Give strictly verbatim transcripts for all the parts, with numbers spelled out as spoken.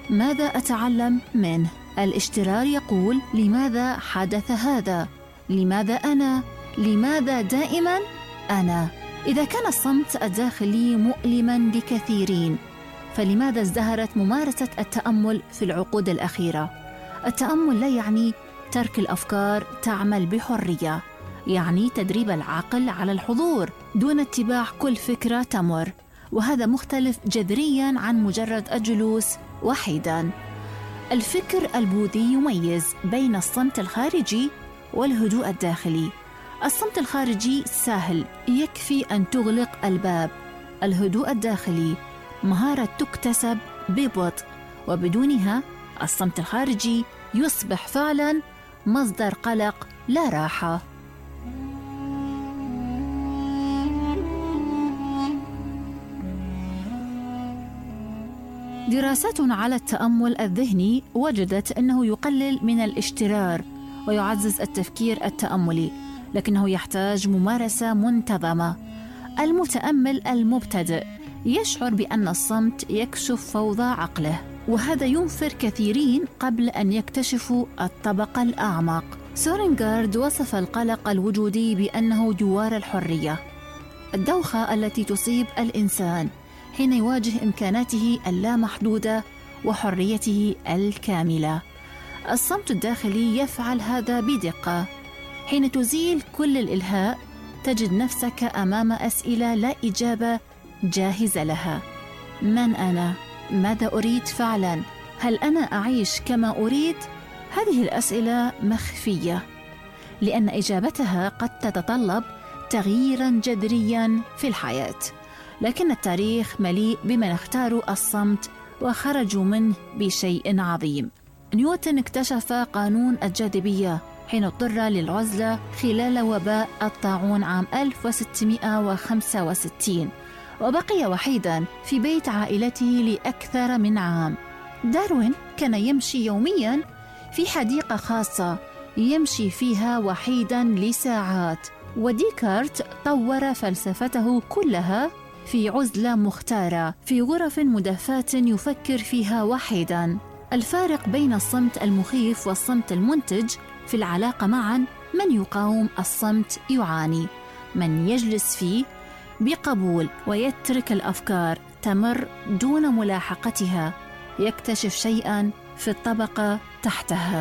ماذا أتعلم منه؟ الاشترار يقول: لماذا حدث هذا؟ لماذا أنا؟ لماذا دائما أنا؟ إذا كان الصمت الداخلي مؤلما لكثيرين، فلماذا ازدهرت ممارسة التأمل في العقود الأخيرة؟ التأمل لا يعني ترك الأفكار تعمل بحرية، يعني تدريب العقل على الحضور دون اتباع كل فكرة تمر، وهذا مختلف جذرياً عن مجرد الجلوس وحيداً. الفكر البوذي يميز بين الصمت الخارجي والهدوء الداخلي. الصمت الخارجي سهل، يكفي أن تغلق الباب. الهدوء الداخلي مهارة تكتسب ببطء، وبدونها الصمت الخارجي يصبح فعلاً مصدر قلق لا راحة. دراسات على التأمل الذهني وجدت أنه يقلل من الاشترار ويعزز التفكير التأملي، لكنه يحتاج ممارسة منتظمة. المتأمل المبتدئ يشعر بأن الصمت يكشف فوضى عقله، وهذا ينفر كثيرين قبل أن يكتشفوا الطبقة الأعمق. سورينغارد وصف القلق الوجودي بأنه جوار الحرية، الدوخة التي تصيب الإنسان حين يواجه إمكاناته اللامحدودة وحريته الكاملة. الصمت الداخلي يفعل هذا بدقة. حين تزيل كل الإلهاء تجد نفسك أمام أسئلة لا إجابة جاهزة لها. من أنا؟ ماذا أريد فعلا؟ هل أنا أعيش كما أريد؟ هذه الأسئلة مخفية، لأن إجابتها قد تتطلب تغييرا جذريا في الحياة. لكن التاريخ مليء بمن اختاروا الصمت وخرجوا منه بشيء عظيم. نيوتن اكتشف قانون الجاذبية حين اضطر للعزلة خلال وباء الطاعون عام ألف وستمائة وخمسة وستين، وبقي وحيدا في بيت عائلته لأكثر من عام. داروين كان يمشي يوميا في حديقة خاصة يمشي فيها وحيدا لساعات، وديكارت طور فلسفته كلها في عزلة مختارة في غرف مدفاة يفكر فيها وحيدا. الفارق بين الصمت المخيف والصمت المنتج في العلاقة معا: من يقاوم الصمت يعاني، من يجلس فيه بقبول ويترك الأفكار تمر دون ملاحقتها يكتشف شيئا في الطبقة تحتها.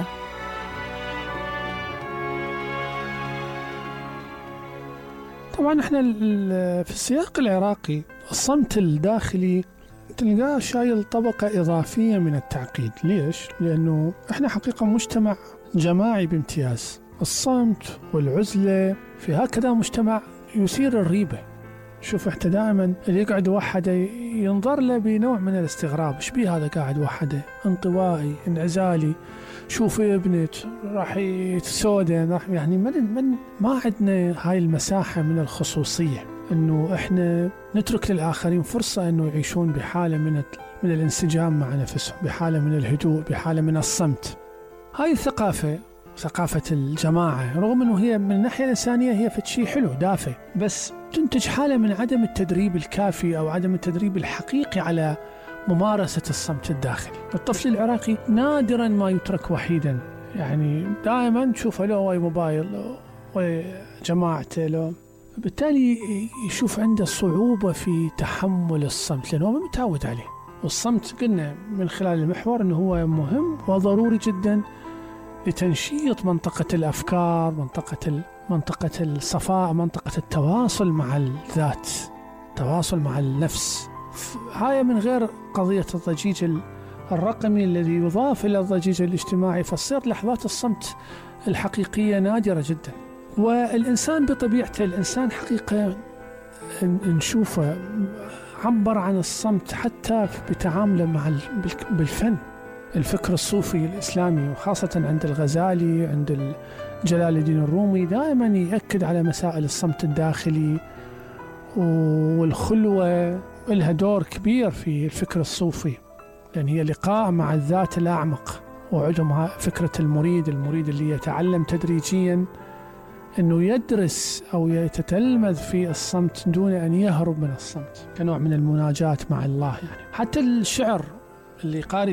طبعا احنا في السياق العراقي الصمت الداخلي تلقاه شايل طبقة إضافية من التعقيد. ليش؟ لأنه احنا حقيقة مجتمع جماعي بامتياز. الصمت والعزلة في هكذا مجتمع يثير الريبة. شوف احنا دائما اللي يقعد وحده ينظر له بنوع من الاستغراب، ايش بيه هذا قاعد وحده، انطوائي انعزالي، شوف ابنك راح يتسودن، راح يعني من من ما عندنا هاي المساحة من الخصوصية، انه احنا نترك للآخرين فرصة انه يعيشون بحالة من من الانسجام مع نفسهم، بحالة من الهدوء، بحالة من الصمت. هاي الثقافة ثقافة الجماعة رغم أنه هي من الناحية الإنسانية هي شيء حلو دافع، بس تنتج حالة من عدم التدريب الكافي أو عدم التدريب الحقيقي على ممارسة الصمت الداخلي. الطفل العراقي نادرا ما يترك وحيدا، يعني دائما تشوفه له وي موبايل وجماعته له، بالتالي يشوف عنده صعوبة في تحمل الصمت لأنه ما متعود عليه. والصمت قلنا من خلال المحور أنه هو مهم وضروري جدا لتنشيط منطقة الأفكار، منطقة منطقة الصفاء، منطقة التواصل مع الذات، التواصل مع النفس. هاي من غير قضية الضجيج الرقمي الذي يضاف إلى الضجيج الاجتماعي، فتصير لحظات الصمت الحقيقية نادرة جدا. والإنسان بطبيعته الإنسان حقيقة نشوفه عبر عن الصمت حتى بتعامله مع بالفن. الفكر الصوفي الإسلامي وخاصة عند الغزالي، عند جلال الدين الرومي، دائما يأكد على مسائل الصمت الداخلي والخلوة، لها دور كبير في الفكر الصوفي لأن هي لقاء مع الذات الأعمق. وعندهم فكرة المريد، المريد اللي يتعلم تدريجيا أنه يدرس أو يتتلمذ في الصمت دون أن يهرب من الصمت، كنوع من المناجاة مع الله. يعني حتى الشعر اللي قارئ